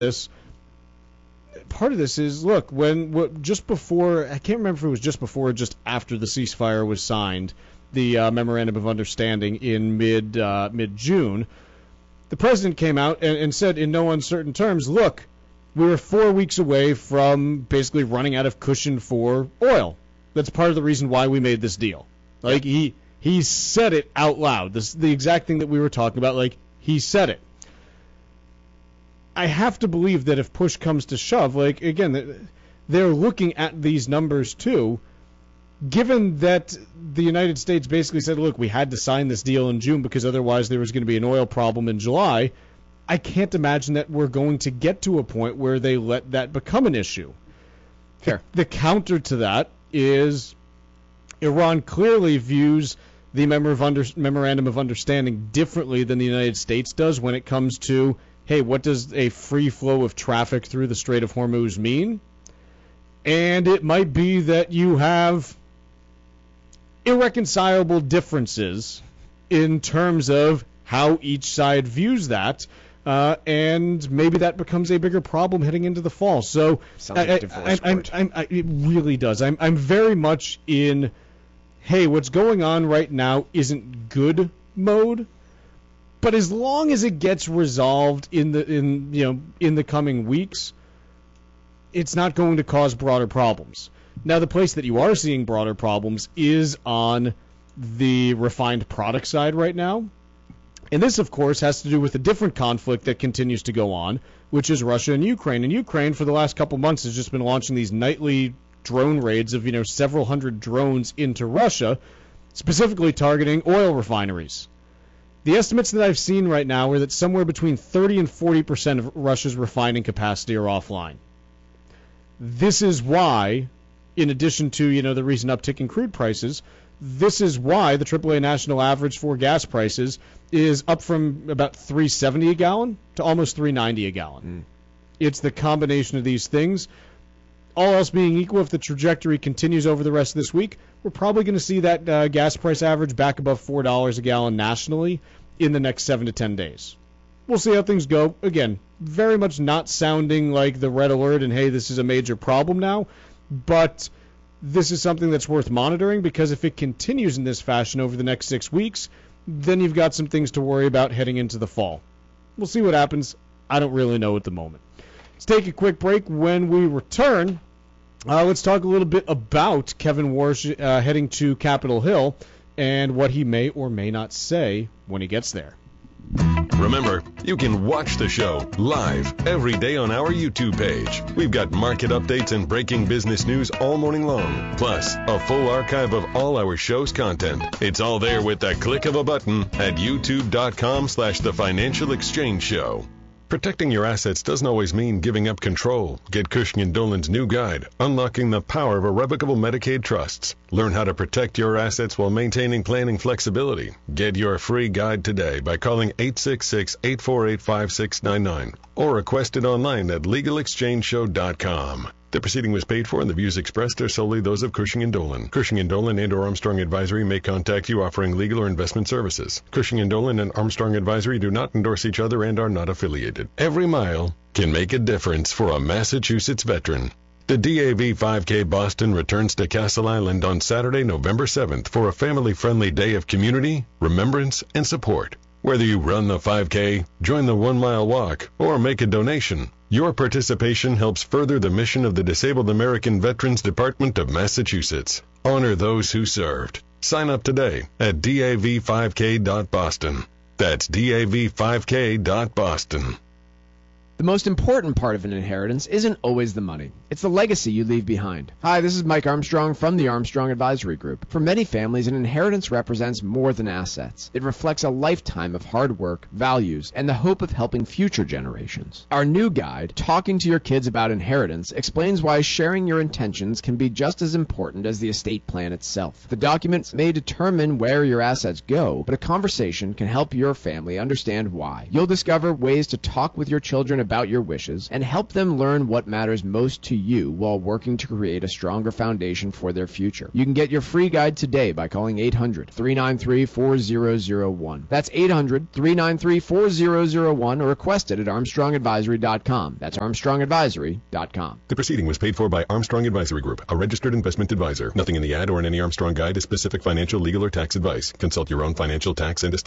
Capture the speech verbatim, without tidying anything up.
this. Part of this is, look, when what, just before, I can't remember if it was just before or just after the ceasefire was signed, the uh, Memorandum of Understanding in mid, uh, mid-June, the president came out and, and said in no uncertain terms, look, we were four weeks away from basically running out of cushion for oil. That's part of the reason why we made this deal. Like, he he said it out loud. This is the exact thing that we were talking about. Like, he said it. I have to believe that if push comes to shove, like, again, they're looking at these numbers too. Given that the United States basically said, look, we had to sign this deal in June because otherwise there was going to be an oil problem in July, I can't imagine that we're going to get to a point where they let that become an issue. Fair. The counter to that is Iran clearly views the Memorandum of Understanding differently than the United States does when it comes to, hey, what does a free flow of traffic through the Strait of Hormuz mean? And it might be that you have irreconcilable differences in terms of how each side views that, uh, and maybe that becomes a bigger problem heading into the fall. So Sounds like I, a divorce I, I'm, court. I'm, I, it really does. I'm, I'm very much in, hey, what's going on right now isn't good mode. But as long as it gets resolved in the in you know in the coming weeks, it's not going to cause broader problems. Now, the place that you are seeing broader problems is on the refined product side right now. And this, of course, has to do with a different conflict that continues to go on, which is Russia and Ukraine. And Ukraine, for the last couple months, has just been launching these nightly drone raids of, you know, several hundred drones into Russia, specifically targeting oil refineries. The estimates that I've seen right now are that somewhere between thirty and forty percent of Russia's refining capacity are offline. This is why, in addition to, you know, the recent uptick in crude prices, this is why the triple A national average for gas prices is up from about three seventy a gallon to almost three ninety a gallon. Mm. It's the combination of these things. All else being equal, if the trajectory continues over the rest of this week, we're probably going to see that uh, gas price average back above four dollars a gallon nationally in the next seven to ten days. We'll see how things go. Again, very much not sounding like the red alert and, hey, this is a major problem now, but this is something that's worth monitoring, because if it continues in this fashion over the next six weeks, then you've got some things to worry about heading into the fall. We'll see what happens. I don't really know at the moment. Let's take a quick break. When we return, uh, let's talk a little bit about Kevin Warsh uh, heading to Capitol Hill and what he may or may not say when he gets there. Remember, you can watch the show live every day on our YouTube page. We've got market updates and breaking business news all morning long, plus a full archive of all our show's content. It's all there with the click of a button at youtube.com slash the Financial Exchange Show. Protecting your assets doesn't always mean giving up control. Get Cushing and Dolan's new guide, Unlocking the Power of Irrevocable Medicaid Trusts. Learn how to protect your assets while maintaining planning flexibility. Get your free guide today by calling eight six six, eight four eight, five six nine nine or request it online at legal exchange show dot com. The proceeding was paid for, and the views expressed are solely those of Cushing and Dolan. Cushing and Dolan and or Armstrong Advisory may contact you offering legal or investment services. Cushing and Dolan and Armstrong Advisory do not endorse each other and are not affiliated. Every mile can make a difference for a Massachusetts veteran. The D A V five K Boston returns to Castle Island on Saturday, November seventh for a family-friendly day of community, remembrance, and support. Whether you run the five K, join the one-mile walk, or make a donation, your participation helps further the mission of the Disabled American Veterans Department of Massachusetts. Honor those who served. Sign up today at D A V five K dot boston. That's D A V five K dot boston. The most important part of an inheritance isn't always the money. It's the legacy you leave behind. Hi, this is Mike Armstrong from the Armstrong Advisory Group. For many families, an inheritance represents more than assets. It reflects a lifetime of hard work, values, and the hope of helping future generations. Our new guide, Talking to Your Kids About Inheritance, explains why sharing your intentions can be just as important as the estate plan itself. The documents may determine where your assets go, but a conversation can help your family understand why. You'll discover ways to talk with your children about about your wishes and help them learn what matters most to you while working to create a stronger foundation for their future. You can get your free guide today by calling eight hundred, three nine three, four zero zero one. That's eight hundred, three nine three, four zero zero one or request it at armstrong advisory dot com. That's armstrong advisory dot com. The proceeding was paid for by Armstrong Advisory Group, a registered investment advisor. Nothing in the ad or in any Armstrong guide is specific financial, legal, or tax advice. Consult your own financial, tax, and estate